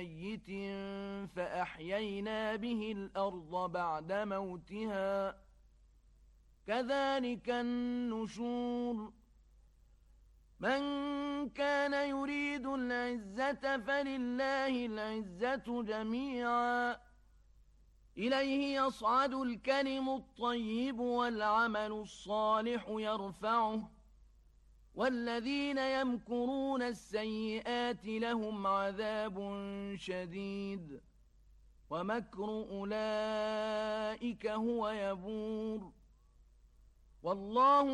ميت فأحيينا به الأرض بعد موتها كذلك النشور من كان يريد العزة فلله العزة جميعا إليه يصعد الكلم الطيب والعمل الصالح يرفعه والذين يمكرون السيئات لهم عذاب شديد ومكر أولئك هو يبور والله